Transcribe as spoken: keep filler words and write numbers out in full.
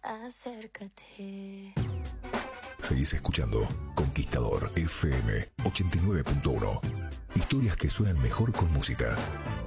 acércate. Seguís escuchando Conquistador F M ochenta y nueve punto uno. Historias que suenan mejor con música.